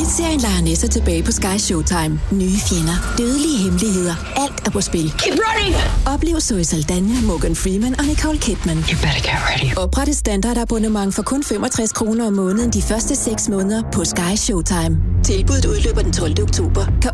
Elite-serien leger Nessa tilbage på Sky Showtime. Nye fjender, dødelige hemmeligheder, alt er på spil. Keep running! Oplev Zoe Saldana, Morgan Freeman og Nicole Kidman. You better get ready. Opret et standardabonnement for kun 65 kroner om måneden de første 6 måneder på Sky Showtime. Tilbuddet udløber den 12. oktober. Kan